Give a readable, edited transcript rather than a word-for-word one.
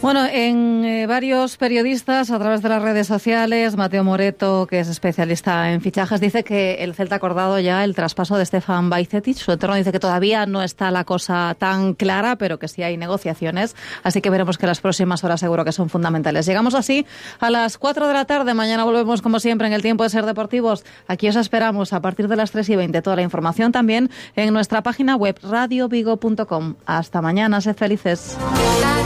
Bueno, en varios periodistas a través de las redes sociales, Mateo Moreto, que es especialista en fichajes, dice que el Celta ha acordado ya el traspaso de Stefan Bajcetic. Su entorno dice que todavía no está la cosa tan clara, pero que sí hay negociaciones. Así que veremos que las próximas horas seguro que son fundamentales. Llegamos así a las 4 de la tarde. Mañana volvemos como siempre en el Tiempo de Ser Deportivos. Aquí os esperamos a partir de las 3:20. Toda la información también en nuestra página web radiovigo.com. Hasta mañana, sed felices.